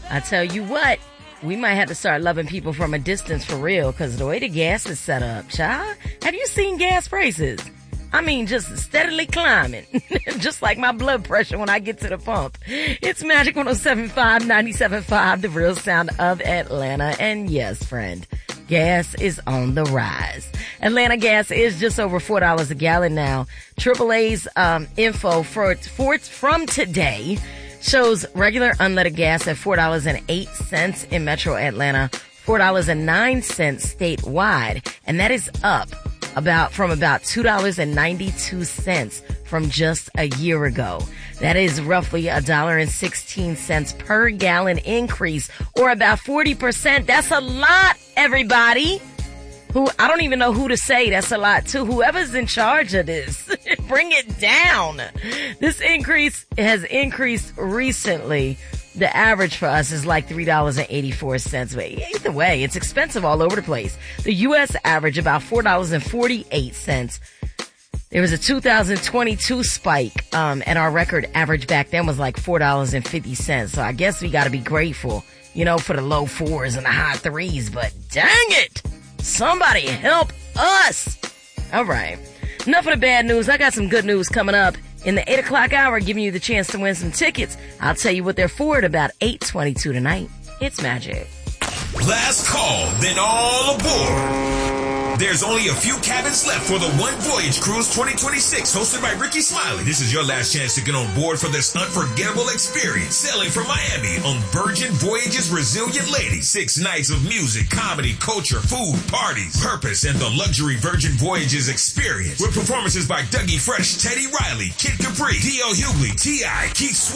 I tell you what, we might have to start loving people from a distance for real, because the way the gas is set up, child. Have you seen gas prices? I mean, just steadily climbing. Just like my blood pressure when I get to the pump. It's Magic 107.5, 97.5, the real sound of Atlanta. And yes, friend, gas is on the rise. Atlanta gas is just over $4 a gallon now. AAA's info from today shows regular unleaded gas at $4.08 in Metro Atlanta, $4.09 statewide, and that is up from about $2.92 from just a year ago. That is roughly $1.16 per gallon increase, or about 40%. That's a lot, everybody. I don't even know who to say that's a lot to. Whoever's in charge of this, bring it down. This increase has increased recently. The average for us is like $3.84. But either way, it's expensive all over the place. The U.S. average about $4.48. There was a 2022 spike, and our record average back then was like $4.50. So I guess we got to be grateful, for the low fours and the high threes. But dang it! Somebody help us! All right. Enough of the bad news. I got some good news coming up in the 8 o'clock hour, giving you the chance to win some tickets. I'll tell you what they're for at about 8:22 tonight. It's Magic. Last call, then all aboard. There's only a few cabins left for the One Voyage Cruise 2026, hosted by Ricky Smiley. This is your last chance to get on board for this unforgettable experience. Sailing from Miami on Virgin Voyages Resilient Lady. 6 nights of music, comedy, culture, food, parties, purpose, and the luxury Virgin Voyages experience. With performances by Dougie Fresh, Teddy Riley, Kid Capri, D.L. Hughley, T.I., Keith Sweat,